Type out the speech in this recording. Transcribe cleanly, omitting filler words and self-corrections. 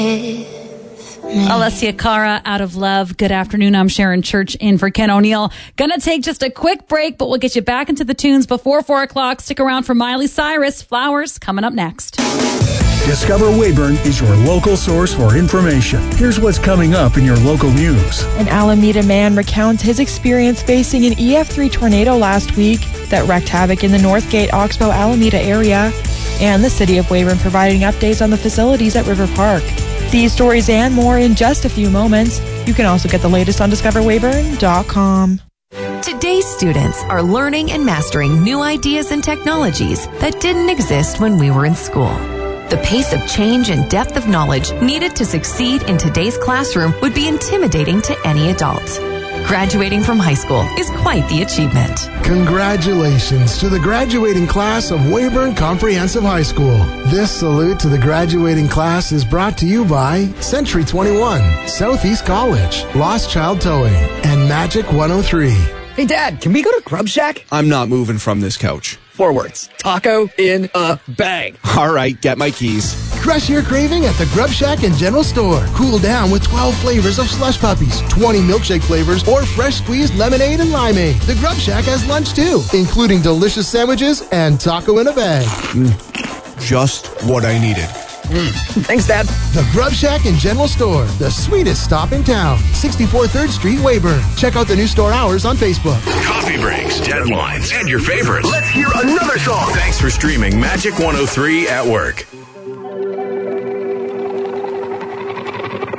Alessia Cara, Out of Love. Good afternoon. I'm Sharon Church in for Ken O'Neill. Gonna take just a quick break, but we'll get you back into the tunes before 4 o'clock. Stick around for Miley Cyrus. Flowers coming up next. Discover Weyburn is your local source for information. Here's what's coming up in your local news. An Alameda man recounts his experience facing an EF3 tornado last week that wreaked havoc in the Northgate, Oxbow, Alameda area, and the city of Weyburn providing updates on the facilities at River Park. These stories and more in just a few moments. You can also get the latest on discoverweyburn.com. Today's students are learning and mastering new ideas and technologies that didn't exist when we were in school. The pace of change and depth of knowledge needed to succeed in today's classroom would be intimidating to any adult. Graduating from high school is quite the achievement. Congratulations to the graduating class of Weyburn Comprehensive High School. This salute to the graduating class is brought to you by Century 21, Southeast College, Lost Child Towing, and Magic 103. Hey, Dad, can we go to Grub Shack? I'm not moving from this couch. 4 words. Taco in a bag. All right, get my keys. Crush your craving at the Grub Shack and General Store. Cool down with 12 flavors of slush puppies, 20 milkshake flavors, or fresh squeezed lemonade and limeade. The Grub Shack has lunch too, including delicious sandwiches and taco in a bag. Just what I needed. Thanks, Dad. The Grub Shack and General Store, the sweetest stop in town. 64 3rd Street, Weyburn. Check out the new store hours on Facebook. Coffee breaks, deadlines, and your favorites. Let's hear another song. Thanks for streaming Magic 103 at work.